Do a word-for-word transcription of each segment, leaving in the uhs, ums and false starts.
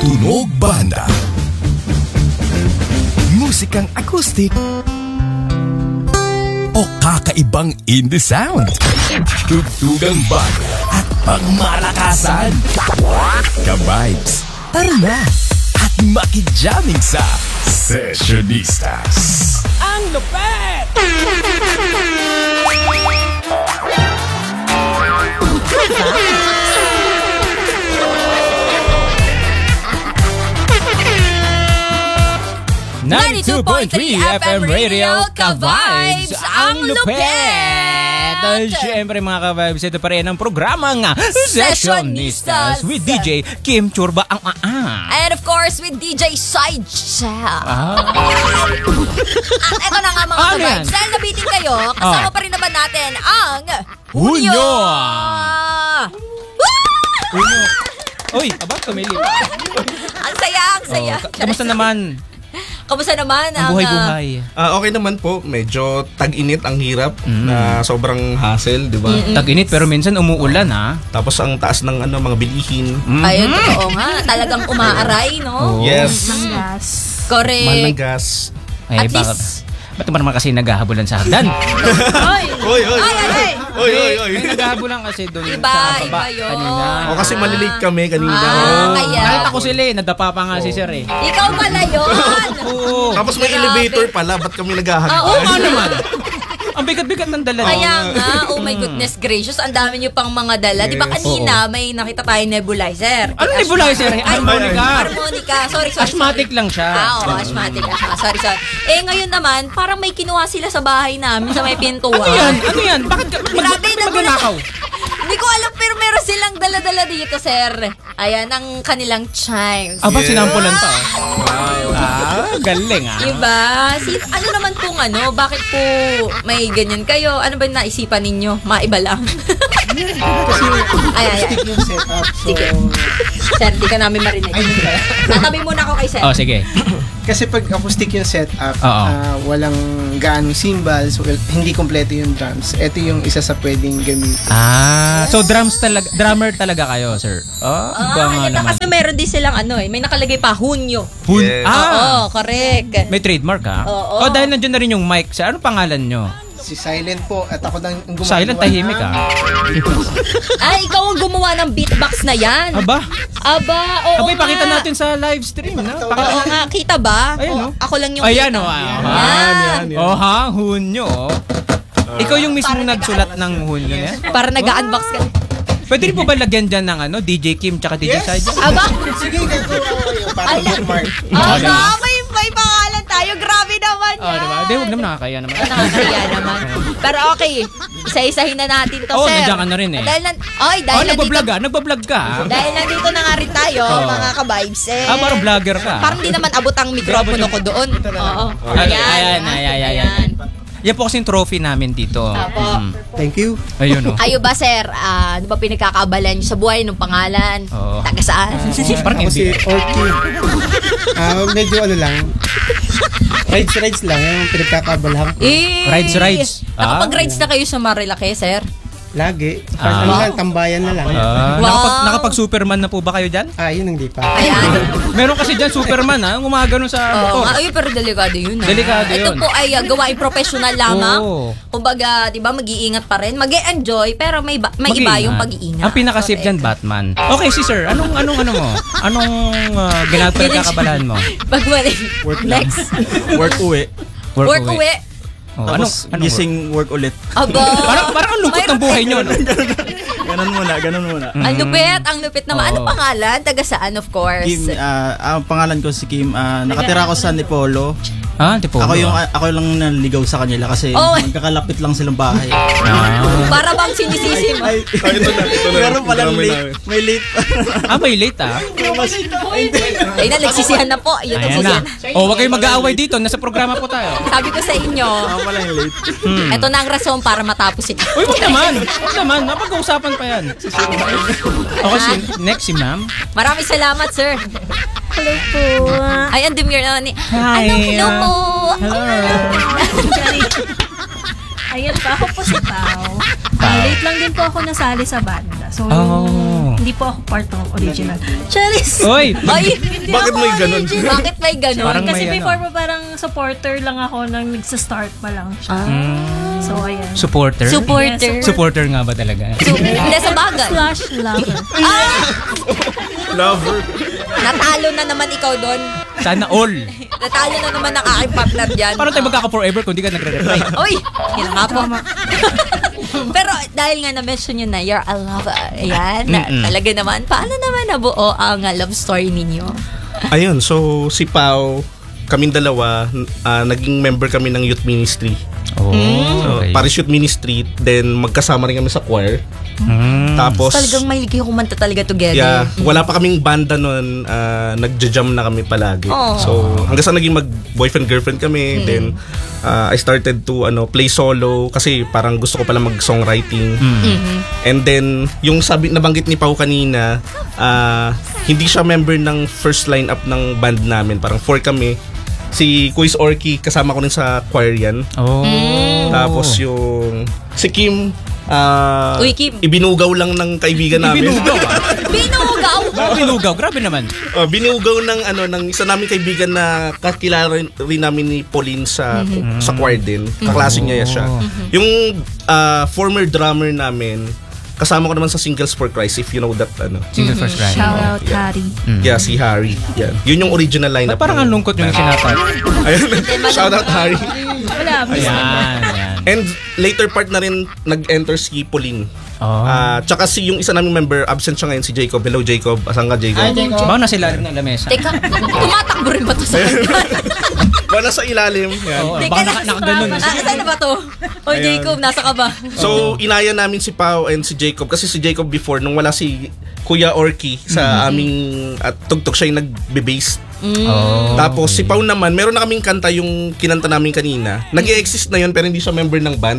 Tunog banda, musikang acoustic, o kakaibang indie sound. Tugtugang bago at pangmalakasan. Ka-vibes, tara na at makijamming sa Sessionistas. Ang lupet! ninety-two point three F M Radio, Ka-Vibes, ang lupet! At syempre mga Ka-Vibes, ito pa rin ang programang Sessionistas with D J Kim Churba ang aa. And of course, with D J Sideshow. Ah. At eto na nga mga Ano Ka-Vibes, yan? dahil nabitin kayo, kasama Oh. pa rin naman natin ang Hunyo! Hunyo! Uno. Uy, aba, tumili pa. Ang saya, ang saya. Oh, ka- kamusta naman Kamusta naman ang ang buhay-buhay? Ah, okay naman po. Medyo tag-init ang hirap Mm. na sobrang hassle, di ba? Tag-init pero minsan umuulan ha. Tapos ang taas ng ano mga bilihin. Mm. Ayun, totoo nga. Talagang umaaray, no? Oo. Yes. Correct. Mahal ng gas. Ay, At bakit? least- Ba't naman kasi naghahabulan sa hagdan? Ay! Oy, oy. Ay, ay, ay! Oy, oy, oy. May naghahabulan kasi doon Iba, sa baba iba yun. kanina. O kasi malilate kami kanina. Ah, Oo. kaya. Nakita ko sila eh, nadapa pa nga si Sir eh. Ikaw pala yun! Oo. Tapos may Grabe. elevator pala. Ba't kami naghahagdan? Oo, Oo nga naman. Ang bigat-bigat ng dala. Kaya nga, oh my goodness gracious, ang dami niyo pang mga dala. Di ba Yes. kanina may nakita tayong nebulizer? Ano nebulizer? Ay, Harmonica. Harmonica. Sorry, sorry. Asthmatic sorry. lang siya. Ah, oo, asthmatic lang siya. Sorry, sorry. Eh, ngayon naman, parang may kinuha sila sa bahay namin sa may pintuan. Ano yan? Ano yan? Bakit ka mag- Grabe, bakit nagulat. magnanakaw? Hindi ko alam, pero meron silang dala-dala dito, sir. Ayan, ang kanilang chimes. Aba, Yeah. sinampulan pa oh. Ah, galing ah. Diba? Si, ano naman pong ano? Bakit po may ganyan kayo? Ano ba yung naisipan ninyo? Maiba lang. ay, ay, ay. yung setup. So, Sige. Sir, di ka namin marinig. Tatabi muna ako kay sir. Oh, sige. kasi pag acoustic yung setup, Oo. ah, walang gaanong cymbals, well, hindi kompleto yung drums. Ito yung isa sa pwedeng gamitin. Ah, so drums talaga, drummer talaga kayo, sir. Oh, Ah, ba nga ito naman. kasi meron din silang ano eh. May nakalagay pa, Hunyo. Hun- Yes. Ah, Oo, correct. may trademark ah. Oo. Oh, dahil nandiyan na rin yung mic. Sir, ano pangalan nyo? Si Silent po, at ako nang gumagawa. Silent, tahimik ng- ah. Ay, ikaw ang gumawa ng beatbox na yan. Aba, Aba, oo aba, ipakita nga. natin sa live stream. No? Oo Pakita. nga, kita ba? Ayun, O, oh. Ako lang yung Ayan kita. oh. Ah, Yan. Yan, yan. Oh ha, hunyo. oh. Ikaw yung mismo Parang nagsulat ng hunyo niya? Para nag-unbox ka. Pwede rin po ba lagyan dyan ng ano, D J Kim tsaka D J Yes. Side? Aba, Sige, gagawa ko yun. Para Ayan. bookmark. aba, may, may pangalan tayo. Grabe naman Oh, yan. diba? Di, huwag naman nakakaya naman. Nakakaya naman. Pero okay, isa-isahin na natin to, Oo, sir. nandiyan ka na rin eh. Dahil nan- Oy, Oh, dahil nagbablog nandito, ah, nagbablog ka ah. dahil nandito na nga rin tayo, Oo. mga ka-vibes, eh. Ah, parang vlogger ka. Parang di naman abot ang mikropono ko doon. Oo. Ayan, Ayan, ayan, ayan, ayan. Yan po kasing trophy namin dito. Apo. Mm. Thank you. Ayun oh. Kayo ba, sir? Ah, ano ba pinagkakaabalan nyo sa buhay ng pangalan? Oo. Taga saan? Parang Ako si hindi. Orky. Ah, medyo ano lang. Rides, rides lang. Yung pinagkakabalang. eh, Rides, rides. Nakapag-rides na kayo sa Marilake, sir? Lagi. Ah. Ano lang, tambayan na lang. Ah, Wow. nakapag, nakapag-Superman na po ba kayo dyan? Ah, yun hindi pa. Ayan. Meron kasi dyan Superman ha, gumagano sa Oo motor. nga. Ay, pero delikado yun. ah. Delikado Ito yun. po ay uh, gawain professional lamang. Oo. Kumbaga, di ba, mag-iingat pa rin. Mag-e-enjoy, pero may, ba- may iba Mag-iingat. yung pag-iingat. Ang pinaka-safe dyan, Batman. Okay, si sir, anong, anong, ano mo? Anong uh, ginagpagkakabalan mo? Pag mali. Work lang. Next. Work uwi. Work uwi. Oh, Tapos anong, anong gising work ulit. Aba. Parang, parang ang lungkot ng buhay nyo. No? Ganun muna, ganun muna. Ang lupit, ang lupit naman. Ano Oo. pangalan? Taga saan, of course? Kim, ah, ang pangalan ko si Kim. ah, nakatira ako sa Nipolo. Ah, tipo. Ako yung ako lang naligaw sa kanila kasi Oh. magkakalapit lang silang bahay. Ah, Para bang sinisisi mo? Ay, Ah, ito na, ito na. meron palang Namin late. May late. ah, may late ah. Ay, na, nagsisihan na po. Yun, Ayan na. nagsisihan. Oh, wag kayong mag-aaway dito. Nasa programa po tayo. Sabi ko sa inyo, Ako pala yung late. Hmm. ito na ang rason para matapos ito. Uy, wag naman. Wag naman. Napag-uusapan pa yan. Okay, si, next si ma'am. Maraming salamat, sir. Hello po. Ay, ang demure na ni. Hi. Ano, hello po. Hello. Ayan pa, ako po si Pao. Ah, late lang din po ako nasali sa banda. So, Oh. hindi po ako part ng original. Charis! Oy! Ay, Bakit may ganun? bakit may ganun? Parang Kasi may before ano. pa parang supporter lang ako nang nagsa-start pa lang siya. Mm. So, ayan. Supporter? Supporter. Yes, Supporter nga ba talaga? So, hindi sa bagay. Slash lover. Lover. Natalo na naman ikaw doon. Sana all. Natalo na naman ang aking partner dyan. Paano tayo magkaka-forever kung di ka nagre-reply? Uy! Yan nga po. Pero dahil nga na-mention nyo na you're a lover, ayan, na, talaga naman, paano naman nabuo ang uh, love story ninyo? Ayun, so si Pao, kaming dalawa, ah, naging member kami ng youth ministry. Oh, So, okay. Paris Youth Ministry, then magkasama rin kami sa choir. Mm. Tapos, Talagang may ligay kumanta talaga together. yeah, wala pa kaming banda nun, uh, nagja-jam na kami palagi. Oh. So, hanggang sa naging mag-boyfriend-girlfriend kami, then uh, I started to ano play solo kasi parang gusto ko pala mag-songwriting. And then, yung sabi, nabanggit ni Pao kanina, uh, hindi siya member ng first lineup ng band namin. Parang four kami. Si Quiz Orky, kasama ko rin sa choir yan. Oh. Tapos yung si Kim, ah, Uy, Kim. ibinugaw lang ng kaibigan namin. Ibinugaw ah. Binugaw! Bakit binugaw? Grabe naman. Oh, binugaw ng ano ng isa naming kaibigan na kakilala rin, rin namin ni Pauline sa sa choir din. Kaklase niya siya. Yung ah, former drummer namin, kasama ko naman sa Singles for Christ, if you know that ano. Single first ride. Shout out, Yeah. Harry. Yeah, si Harry. Yan. Yun yung original lineup. Parang ang lungkot yung sinatag. Ayun. Shout out Harry. Wala, miss Ayan, naman. ayan. And later part na rin nag-enter si Pauline. Oh. Ah, tsaka si yung isa naming member, absent siya ngayon, si Jacob. Hello Jacob, asan ka Jacob? Baka nasa ilalim ng lamesa. Teka, tumatakbo rin ba to sa Wala sa ilalim. Yan. Oo, Teka, baka nasa naka, nakaganon. Ah, saan na ba to? O Jacob, nasa ka ba? So, inaya namin si Pao and si Jacob kasi si Jacob before, nung wala si Kuya Orky sa aming at tugtog siya yung nagbe-bass. Oh. Tapos si Pao naman, meron na kaming kanta yung kinanta namin kanina. Nag-e-exist na yun pero hindi siya member ng band.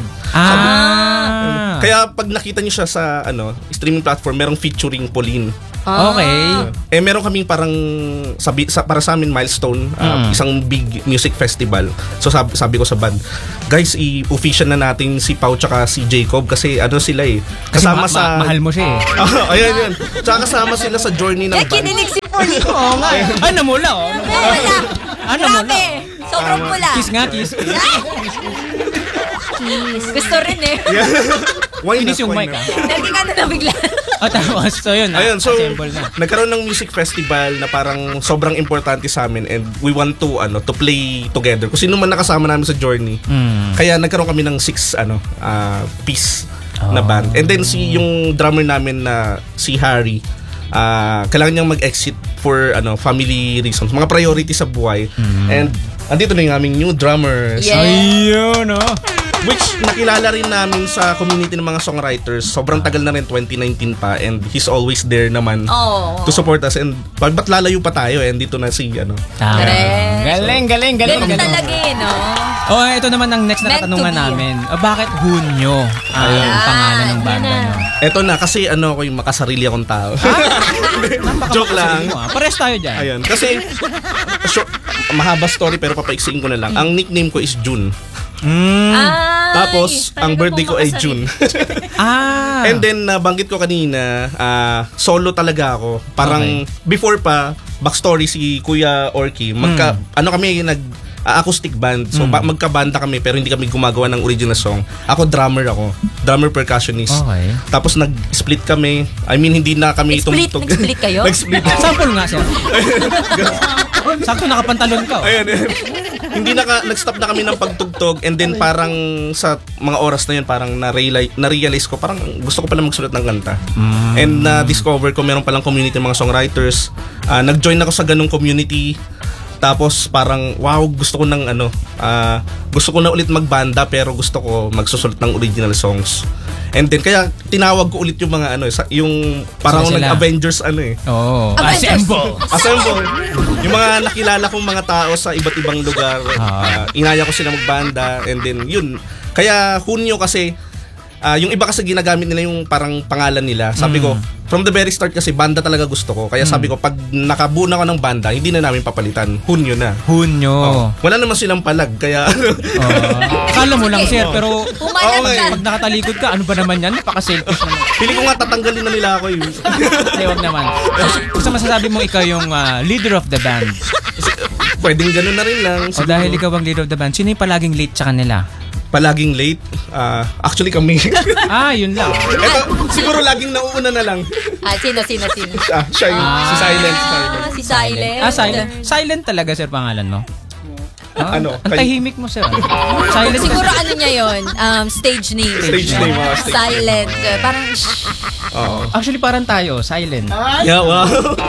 Ah. Kaya pag nakita niyo siya sa ano streaming platform, merong featuring Pauline. Okay. Eh meron kaming parang sabi, sa, para sa amin milestone, uh, Mm. isang big music festival. So sabi, sabi ko sa band, guys, i-official na natin si Pao tsaka si Jacob kasi ano sila eh. Kasi Kasama ma- sa ma- mahal mo siya eh. Ah, ayun yun. Tsaka kasama sila sa journey ng Kaya band. kinilig si Pauline. Oo nga eh. Ay, namula oh. Wala. Ano mo Grabe. Sobrang pula. Kiss nga, kiss. Gusto rin eh. Why Inis not? yung Why mic not? ah. Naging ano na bigla. O tapos, so yun na. Ayun, so Assemble na. nagkaroon ng music festival na parang sobrang importante sa amin and we want to ano to play together. Kung sino man nakasama namin sa journey. Mm. Kaya nagkaroon kami ng six ano ah, piece na Oh. band. And then si yung drummer namin na si Harry, ah kailangan niyang mag-exit for ano family reasons, mga priority sa buhay. And andito na yung aming new drummers. Yeah. Ayun oh. Which nakilala rin namin sa community ng mga songwriters. Sobrang tagal na rin, twenty nineteen pa, and he's always there naman Oh. to support us. And ba't ba't lalayo pa tayo? And dito na si ano. Tama. Correct. Galing, galing, galing. Ganun galing. talaga eh, no? Oh, ito naman ang next na Meant to katanungan be. namin. Oh, bakit Hunyo ang Ayan. pangalan ng banda Yan na. nyo? Eto na, kasi ano ako yung makasarili akong tao. Joke lang. Mo, ah. Pares tayo dyan. Ayun. Kasi, short, mahaba story pero papaiksiin ko na lang. Ang nickname ko is June. Mm. Ay, Tapos, ang talaga birthday ko pong ay makasarili. June. Ah. And then, nabanggit ko kanina, ah, solo talaga ako. Parang, before pa, backstory si Kuya Orky, magka, ano kami, nag, ah, acoustic band. So, ba- magkabanda kami, pero hindi kami gumagawa ng original song. Ako, drummer ako. Drummer percussionist. Okay. Tapos, nag-split kami. I mean, hindi na kami Nag-split? tumutog. Nag-split kayo? Nag-split. Sample nga siya. Sakto nakapantalon ka. Oh. Ayun, ayun. Hindi na ka, nag-stop na kami ng pagtugtog and then parang sa mga oras na yun parang na-realize, na-realize ko parang gusto ko pala magsulat ng kanta. And na-discover ko meron palang community ng mga songwriters. Ah, nag-join ako sa ganung community. Tapos parang wow, gusto ko ng ano, ah, gusto ko na ulit magbanda pero gusto ko magsusulat ng original songs. And then kaya tinawag ko ulit yung mga ano, sa- yung parang Sila sila. nag-Avengers ano eh. Oh. Avengers. Assemble. Assemble. Yung mga nakilala kong mga tao sa iba't ibang lugar, Ah. ah, inaya ko sila magbanda and then yun. Kaya Hunyo kasi ah, yung iba kasi ginagamit nila yung parang pangalan nila. Sabi ko, from the very start kasi banda talaga gusto ko. Kaya sabi ko, pag nakabuo na ko ng banda, hindi na namin papalitan. Hunyo na. Hunyo. Oh. Wala naman silang palag, kaya ano. Oh. Akala mo lang, sir, pero Pumalag Oo, ka. pag nakatalikod ka, ano ba naman yan? Napaka-selfish naman. Pili ko nga tatanggalin na nila ako yun. Hindi, wag naman. Basta masasabi mo ikaw yung ah, leader of the band. Pwedeng ganun na rin lang. O dahil ikaw ang leader of the band, sino yung palaging late sa kanila? Palaging late. Ah, actually kami. Ah, yun lang. Eto, siguro laging nauuna na lang. Ah, sino, sino, sino? Ah, siya yung si Silent. Si Silent. Ah, si Silent. Ah, silent. Silent talaga, sir, pangalan mo? Ah, Ano? Ang tahimik mo, sir. Silent. Siguro ano niya yon, um, stage name. Stage name, ah, stage Silent. Uh, parang, shh. Oo. Actually, parang tayo, silent. Yeah, wow.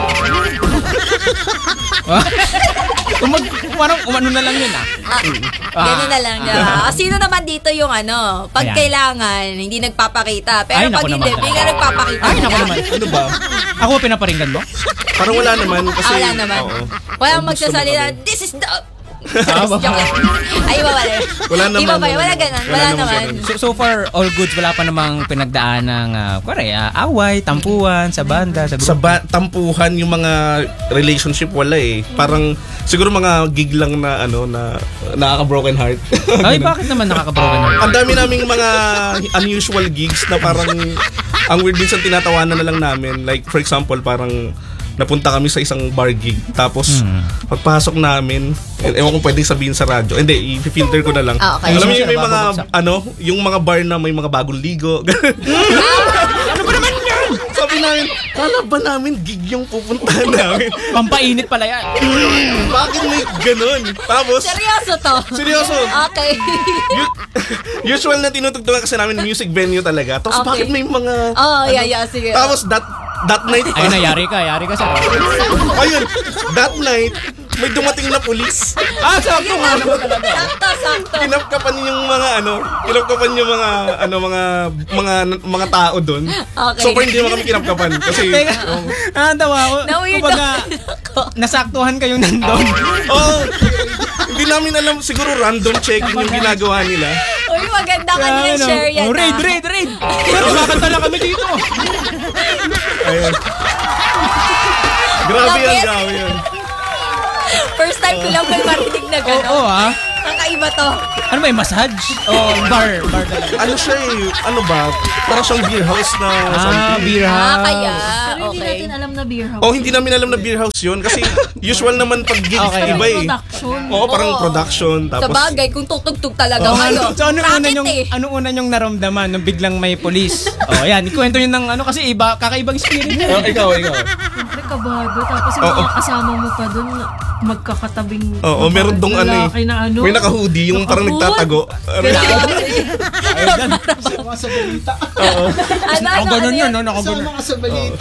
Umag, parang umano na lang yun, ah. Ah, Ganun na lang. Ah, sino naman dito yung ano, pag Ayan. kailangan, hindi nagpapakita. Pero Ay, pag naku hindi, naman bigla nagpapakita. Ay, naku naman. Ano ba? Ako ba pinaparinggan mo? Parang wala naman. Kasi, Ah, wala naman. Oo. Walang Kung gusto mo magsasalita, kami. this is the... Ah, Joke lang. Ay, iba pala. Wala naman, Iba ba? wala Wala naman. ganun. Wala Wala naman naman. ganun. So, so far, all goods. Wala pa namang pinagdaan ng uh, kuwari, ah, away, tampuan, sa banda, sa grupo. Sa ba- tampuhan yung mga relationship wala eh. Parang siguro mga gig lang na ano na nakaka-broken heart. Ay, bakit naman nakaka-broken heart? Ang dami naming mga unusual gigs na parang ang weird din sa tinatawanan na lang namin. Like for example, parang napunta kami sa isang bar gig. Tapos, pagpasok namin, eh, ewan kung pwedeng sabihin sa radyo. Hindi, i-filter ko na lang. Ah, okay. Alam mo Sino yung may siya mga, babagsak? ano, yung mga bar na may mga bagong ligo. Ano ba naman yan? Sabi namin, kala ba namin gig yung pupuntahan namin? Pampainit pala yan. Bakit may ganun? Tapos, Seryoso to? seryoso. Okay. U- usual na tinutugtugan kasi namin music venue talaga. Tapos Okay. bakit may mga... Oh, yeah, yeah, sige. Tapos that that night Ayun na, yari ka, yari ka, sir. ayun, that night may dumating na pulis. Ah, sakto nga naman talaga. Sakto, sakto. Kinapkapan yung mga ano, kinapkapan yung mga ano mga mga mga tao doon. Okay. So far hindi naman kami kinapkapan kasi Teka, ah, tawa ako. Na-weird Kumbaga, ako. nasaktuhan kayong nandun. oh, hindi namin alam, siguro random checking yung ginagawa nila. Uy, maganda ka Kaya, nila ano, share yan. oh, raid, ah. raid, raid. Pero makanta na kami dito. Ayun. Grabe Love yan, it. grabe yan. First time ko lang may marinig na Oo, gano'n. oh, ah. Kakaiba to. Ano ba yung massage? Oh, bar, bar talaga. Ano siya eh, ano ba? Parang siyang beer house na Ah, something. beer Ah, house. kaya. Pero hindi Okay. natin alam na beer house. Oh, hindi namin alam na beer house yun kasi usual naman pag gig Okay. iba eh. Production. Oo, parang Oo. production Sa tapos bagay, kung tutugtog talaga Oh, kayo. so ano una Racket yung eh. ano una yung naramdaman nung biglang may police? Oh, yan, ikwento niyo ng ano kasi iba kakaibang spirit niya. Oh, ikaw, ikaw. Siyempre kabado. Tapos yung Oo. mga kasama mo pa dun, magkakatabing Oo, meron dong ano lalaki eh. na ano. May naka-hoodie yung parang Naka-hood. nagtatago. Sama sa balita. Oo. Ano, Ako ano, ganun ano yun, yan? no? Ako ganun. Sama ka sa balita.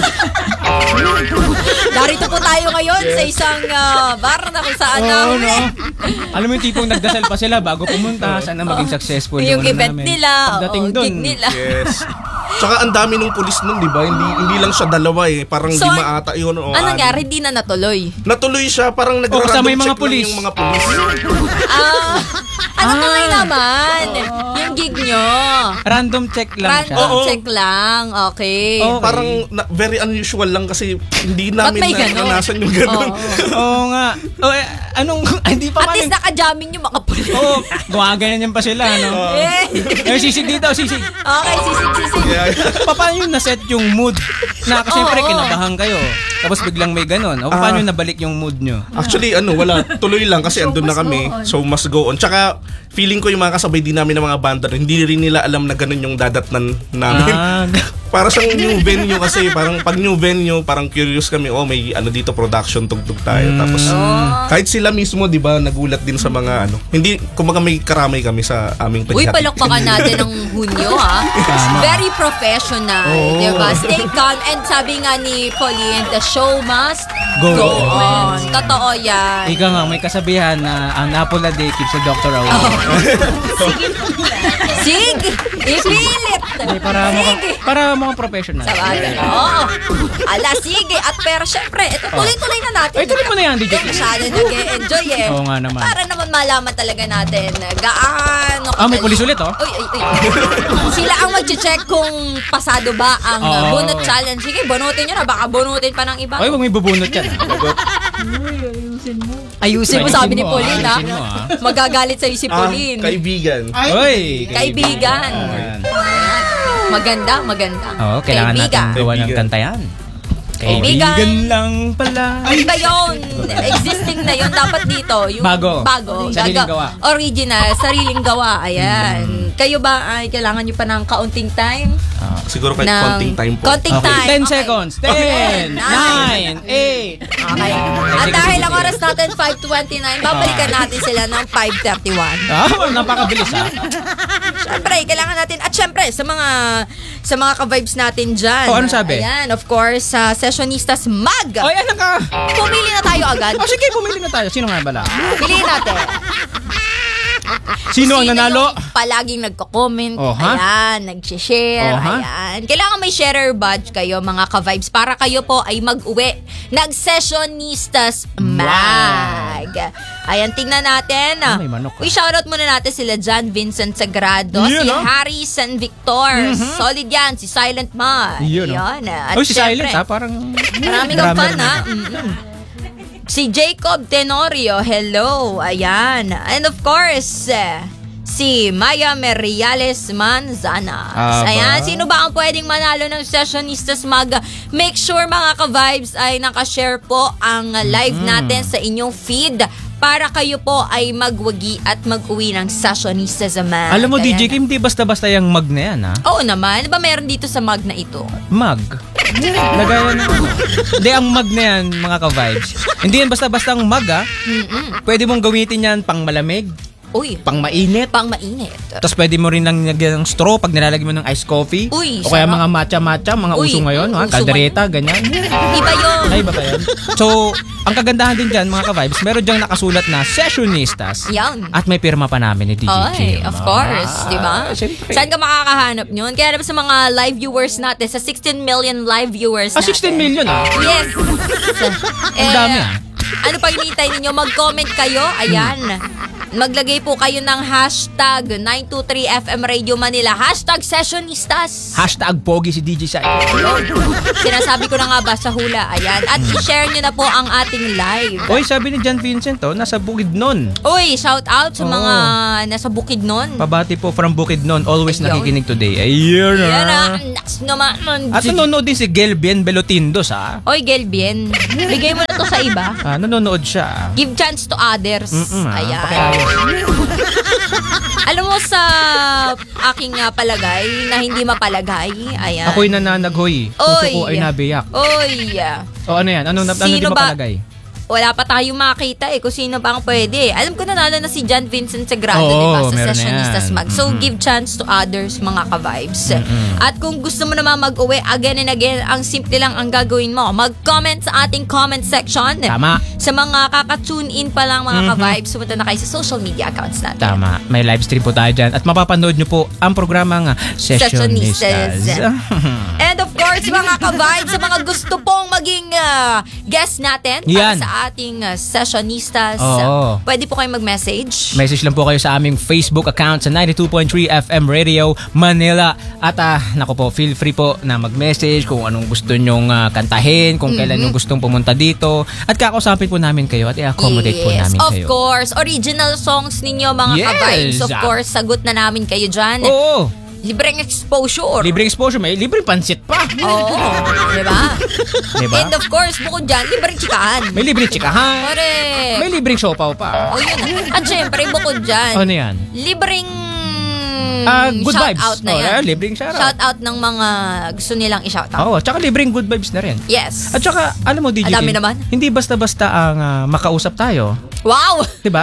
Narito po tayo ngayon sa isang ah, bar na kung saan na Oo, no? Alam mo yung tipong nagdasal pa sila bago pumunta, sana maging successful yung ano event namin. nila, Pagdating oo, dun, gig nila. Yes. Tsaka ang dami ng pulis nun, di ba? Hindi hindi lang siya dalawa eh. Parang So, lima ata yun. O, Ano anim. nangyari? Di na natuloy. Natuloy siya, parang nag-random kasama yung mga check lang pulis. yung mga pulis. Ah, ano Ah. tuloy naman? Yung gig nyo. Random check lang siya. Random Oo. check lang. Okay. Okay. Parang na, very unusual lang kasi hindi Ba't namin may na, ganon? naranasan yung gano'n. Oo. Oo nga. Oh, eh, anong, ay, hindi pa At man. least nakajamin yung mga pulis. Oo, gumaganan yan pa sila, no? Eh. Eh, sisig dito, sisig. Okay, sisig, sisig. Yeah. Pa- Paano yung naset yung mood? Na kasi siyempre Oo. kinabahan kayo. Tapos biglang may ganon. O paano Ah. nabalik yung mood nyo? Actually, ano, wala. Tuloy lang kasi So, andun na must kami. go on. So, must go on. Tsaka, feeling ko yung mga kasabay din namin ng mga banda, hindi rin nila alam na ganun yung dadatnan namin. Ah, Para siyang new venue kasi parang pag new venue, parang curious kami, oh may ano dito production tugtog tayo. Tapos kahit sila mismo 'di ba nagulat din sa mga ano. Hindi kumbaga may karamay kami sa aming Uy, paghatid. palakpakan natin ng Hunyo, ha? Very professional, di ba? Stay calm. And sabi nga ni Pauline, the show must Go go, on. on. Totoo yan. ika nga, may kasabihan na ang apple a day keeps the doctor away. Sig! Ipilit. Eh, para mukhang, Sige. para mukhang professional. Sa bagay. Oo. Ala, sige. At pero syempre, ito tuloy-tuloy na natin. Ay, tuloy mo na yan, D J. Eh, masyado nag-enjoy eh. Oo nga naman. Para naman malaman talaga natin gaano. Ah, may pulis ulit, oh. Uy, uy, uy. Sila ang mag-check kung pasado ba ang uh, Oo. bunot challenge. Sige, bunutin nyo na. Baka bunutin pa ng iba. Ay, huwag may bubunot yan. Ayusin mo, sabi ni Ayusin mo, Pauline, ha? ayusin mo, ha? Magagalit sa'yo si Ah, Pauline. kaibigan. Uy! Kaibigan. Ayan. Maganda, maganda. Oo, kailangan natin Kaibigan. gawa ng Kaibigan. kanta yan. Kaibigan. Kaibigan lang pala. Ay ba yun? Existing na yun. Dapat dito. Yung Bago. Bago. Sariling gawa. Original. Sariling gawa. Ayan. Kayo ba ay kailangan nyo pa ng kaunting time? Siguro kahit Ng- konting time po. Konting Okay, time. ten Okay. seconds. ten, nine, eight. Okay. At dahil ang oras natin five twenty-nine, babalikan natin sila ng five thirty-one. Ah, napakabilis ha. Siyempre, kailangan natin, at siyempre, sa mga sa mga ka-vibes natin dyan. Oh, ano sabi? Ayan, of course, sa Sessionistas Mag. Ay, ano ka? Pumili na tayo agad. Oh, sige, pumili na tayo. Sino nga bala? Piliin natin. Sino ang nanalo? yung palaging nagko-comment, Oh, ha? ayan, nag-share, Oh, ha? ayan. Kailangan may sharer badge kayo, mga ka-vibes, para kayo po ay mag-uwi. Nag-Sessionistas Mag. Ayan, tingnan natin. Ah, may manok, ah. Uy, shoutout muna natin sila John Vincent Sagrado, Yun, si ah. Harry San Victor, solid yan, si Silent Ma. Yun, ah. Yan, at Oh, si syempre, Silent ha? Parang... Maraming kang drummer fan, na. ha? Mm-mm. Si Jacob Tenorio, hello. Ayan. And of course, eh, si Maya Meriales Manzanas. Aba. Ayan. Sino ba ang pwedeng manalo ng Sessionistas Mag? Make sure mga ka-vibes ay nakashare po ang live natin sa inyong feed para kayo po ay magwagi at mag-uwi ng Sessionistas Mag. Alam mo, D J Ayan. Kim, di basta-basta yung mag na yan, ha? Oo naman. Ano ba meron dito sa mag na ito? Mag. Lagayan ng ano. Hindi, ang mag na yan, mga ka-vibes. Hindi yan basta-basta ang mag, ha? Pwede mong gamitin yan pang malamig, Uy, pang mainit. pang mainit. Tapos pwede mo rin lang lagyan ng straw pag nilalagay mo ng iced coffee. Uy, o kaya sarap. mga matcha-matcha, mga Uy, uso ngayon, mm, ha? uso Kaldereta, ganyan. Iba yun. Ay, ba ba yun? So, ang kagandahan din dyan, mga ka-vibes, meron dyang nakasulat na Sessionistas. Yan. At may pirma pa namin ni D J Ay, Kim. of course, Ah, di ba? Siyempre. Saan ka makakahanap nyon? Kaya naman sa mga live viewers natin, sa sixteen million live viewers Ah, natin. sixteen million, ah? Yes. Ang dami, ah. Ano pa hinihintay ninyo? Mag-comment kayo. Ayan. Maglagay po kayo ng hashtag nine two three F M Radio Manila. Hashtag Sessionistas. Hashtag pogi si D J Sai. Sinasabi ko na nga ba sa hula. Ayan. At i-share nyo na po ang ating live. Oy, sabi ni John Vincent, oh, nasa Bukidnon. Uy, shout out sa Oo. mga nasa Bukidnon. Pabati po from Bukidnon, always Ayun. nakikinig today. Ayun, Yan ah. ah. Naks naman. At nanonood din si Gelbien Belotindos, ha? Oy, Gelbien. Bigay mo na to sa iba. Ah, nanonood siya. ah. Give chance to others. Mm-mm, ah. Ayan. Pakiayos. Alam mo sa aking uh, palagay na hindi mapalagay. Ayan. Ako'y nananaghoy. Puso ko ay nabiyak. Oy. O ano yan? Ano, ano di Sino ba- mapalagay? Wala pa tayong makita eh kung sino ba ang pwede. Alam ko nanalo na si John Vincent Sagrado, Oo, di ba, sa meron na Sessionistas yan. Mag. So, Mm-mm. give chance to others, mga ka-vibes. At kung gusto mo naman mag-uwi again and again, ang simple lang ang gagawin mo. Mag-comment sa ating comment section. Tama. Sa mga kaka-tune in pa lang, mga ka-vibes, sumunta na kayo sa social media accounts natin. Tama. May live stream po tayo dyan. At mapapanood nyo po ang programang Sessionistas. Sessionistas. And of course, mga ka-vibes, sa mga gusto pong maging uh, guest natin para Yan. sa ating uh, Sessionistas, Oo. pwede po kayong mag-message. Message lang po kayo sa aming Facebook account sa ninety-two point three F M Radio Manila. At ah, nako po, feel free po na mag-message kung anong gusto nyong ah, kantahin, kung kailan yung gustong pumunta dito. At kakausapin po namin kayo at i-accommodate po Yes, namin of kayo. course. Original songs ninyo, mga Yes. ka-vibes. Of course, sagot na namin kayo dyan. Oo. Libreng exposure. Libreng exposure. May libreng pansit pa. Oo. Diba? Diba? And of course, bukod dyan, libreng chikahan. May libreng chikahan. Correct. May libreng siopaw pa. O yun. At syempre, bukod dyan, Ano yan? libreng Ah, good shout vibes. out na Oh, yan. yeah, libreng shout out. Shout out ng mga gusto nilang i-shout out. Oo, tsaka libreng good vibes na rin. Yes. At saka, alam mo, D J Ang dami Kim, naman. hindi basta-basta ang ah, makausap tayo. Wow! 'Di ba?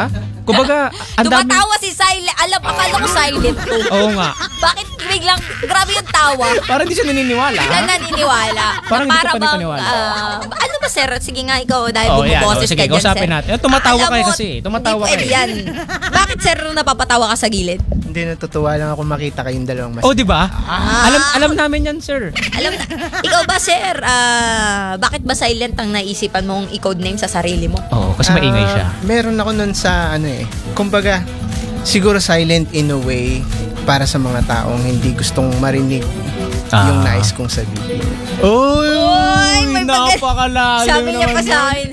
Kumbaga, ang dami. Tumatawa si Silent. Alam, akala ko silent to. Oo nga. Bakit biglang, grabe yung tawa. Parang di siya naniniwala. Na naniniwala. Parang na hindi para ka pa bang, naniniwala. ah, ano ba, sir? Sige nga, ikaw, dahil Oh, yan. bumuboses Oh, sige, ka dyan, kausapin sir. natin. Eh, tumatawa Alam kayo mo, kasi. Tumatawa hindi pwede kayo. yan. Bakit, sir, nung napapatawa ka sa gilid? Hindi, natutuwa lang ako makita kayong dalawang mas. Oh, di ba? Ah. Alam alam namin yan, sir. Alam na, ikaw ba, sir, ah, bakit ba silent ang naisipan mong i-code name sa sarili mo? Oo, kasi maingay siya. Ah, meron ako nun sa ano eh. Kumbaga, siguro silent in a way para sa mga taong hindi gustong marinig Ah. yung nais kong sabihin. Uy, Uy, may pag- napakalalim Sabi niya pa naman sa yan. akin.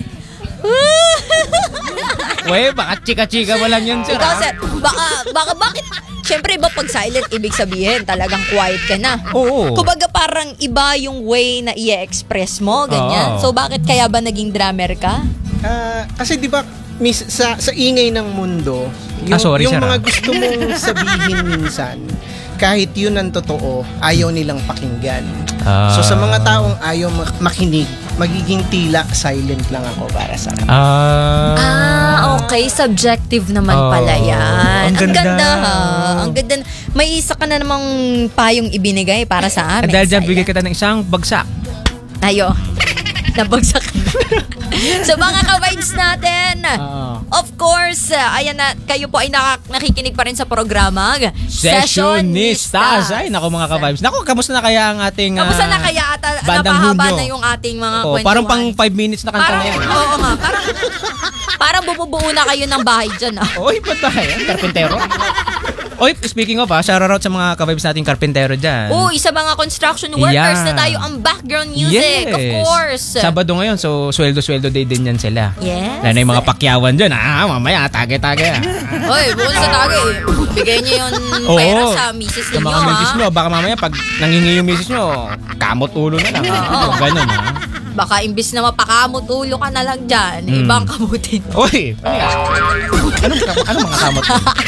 Uy, baka chika-chika mo lang yun, sir. Ikaw, ah. sir, baka, baka, bakit? Siyempre, iba pag silent, ibig sabihin, talagang quiet ka na. Oo. Kumbaga, parang iba yung way na i-express mo, ganyan. Oo. So, bakit kaya ba naging drummer ka? Ah, kasi 'di ba mis, sa sa ingay ng mundo, yung, Ah, sorry, yung sir, mga ah. gusto mong sabihin minsan, kahit yun ang totoo, ayaw nilang pakinggan. Ah. So sa mga taong ayaw mak- makinig, magiging tila silent lang ako para sa akin. Ah. Ah, okay. Subjective naman Oo. pala yan. Ang ganda. ha. Ang ganda. May isa ka na namang payong ibinigay para sa amin. At dahil dyan, Silent. bigay kita ng isang bagsak. Ayo. Nabagsak. So mga ka-vibes natin, Oo. of course, uh, ayan na, kayo po ay nak- nakikinig pa rin sa programa. Sessionistas. Ay, naku mga ka-vibes. Naku, kamusta na kaya ang ating... ah, Kamusta na kaya at uh, Bandang napahaba Hunyo? na yung ating mga Oh, kwentuhan? parang pang five minutes na kanta Parang, na yan. oo nga, parang, parang bumubuo na kayo ng bahay dyan. Ah. Oy, ba't ba yan? Karpintero? Oy, speaking of, ah, shoutout sa mga ka-vibes nating karpintero dyan. Uy, sa mga construction workers Yeah. na tayo ang background music, of course. Sabado ngayon, so sweldo-sweldo day din yan sila. Yes. Lalo na yung mga pakyawan dyan. Ah, mamaya, tage-tage. ah. Uy, bukod sa tagay, bigay niyo yung Oo. pera sa misis Sa ninyo, mga misis ha? nyo, baka mamaya pag nangingi yung misis nyo, kamot ulo na lang. Oo. Ganun, ha? Baka imbis na mapakamot ulo ka na lang dyan, Hmm. ibang kamutin. Uy, ano yan? Anong, anong mga kamot?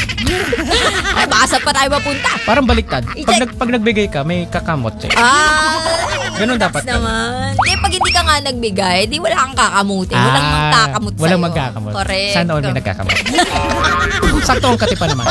Ay, baka saan pa tayo mapunta? Parang baliktad. Pag, I-check. nag, pag nagbigay ka, may kakamot sa'yo. Ah, Ganun dapat. naman. Di, pag hindi ka nga nagbigay, di wala kang kakamutin. Walang Ah, magkakamot sa'yo. Walang magkakamot. Correct. Sana all may nagkakamot. Sakto ang katipa naman.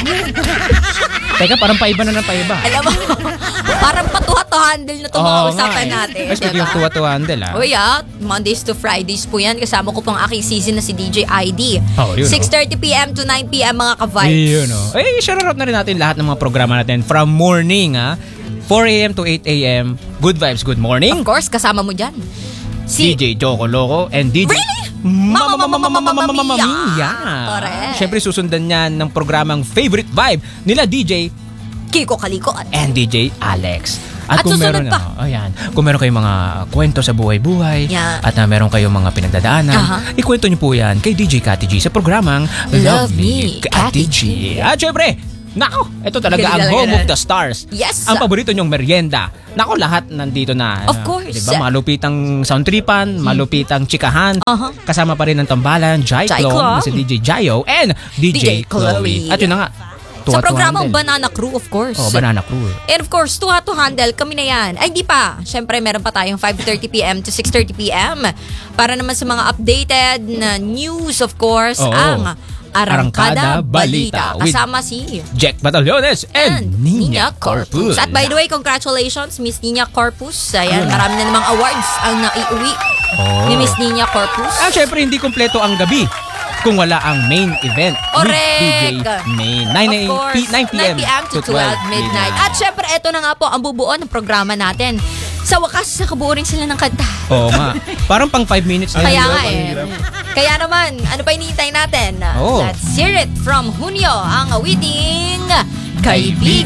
Teka, parang paiba na ng paiba. Alam mo, parang patuha to handle na itong mga Oo usapan nga eh. natin. Ay, speaking of tuwa-tuwa handle, ah. Uy ah, Mondays to Fridays po yan. Kasama ko pang aking season na si D J I D. Oh, yun, six thirty p.m. to nine p.m. mga ka-vibes. Yun, oh. Eh, shoutout na rin natin lahat ng mga programa natin from morning, ha? four a.m. to eight a.m. Good vibes, good morning. Of course, kasama mo dyan. D J Choco Loco and D J... Really? Mama, Mama, mama, mama, mama, mama, mia. mia. Correct. Siyempre, susundan yan ng programang favorite vibe nila D J Kiko Kaliko at and D J Alex. At kung susunod meron, pa. ano, ayan, kung meron kayong mga kwento sa buhay-buhay Yeah. at na meron kayong mga pinagdadaanan, Aha. ikwento niyo po yan kay D J Cathy G sa programang Love Me, Cathy G. At syempre, nako, ito talaga ang Galing, home galing. of the stars. Yes. Ang paborito niyong merienda. Nako, lahat nandito na. Of course. Diba, malupitang sound tripan, malupitang chikahan. Aha. Kasama pa rin ng tambalan, Jai Jai Clong, Clong. si D J Jayo, and D J, D J Chloe. Chloe. At yun na nga, sa tuwa-tuwa programang handle. Banana Crew, of course. Oh, Banana Crew. And of course, Tuha to Handle, kami na yan. Ay, di pa. Siyempre, meron pa tayong five thirty p.m. to six thirty p.m. Para naman sa mga updated na news, of course, Oo. ang Arangkada Arangkada Balita Balita. with Kasama si Jack Batallones and, and Nina Corpus. At by the way, congratulations, Miss Nina Corpus. Ayan, marami na namang awards ang naiuwi Oh. ni Miss Nina Corpus. Ah, syempre, hindi kumpleto ang gabi kung wala ang main event with D J Correct. Main. Of course, nine p.m. to twelve midnight. At syempre, eto na nga po ang bubuo ng programa natin. Sa wakas, nakabuo rin sila ng kanta. Oo nga. Parang pang five minutes na. Kaya yun. nga eh. Kaya naman, ano pa hinihintay natin? Oo. Let's hear it from Hunyo, ang awiting Kaibigan.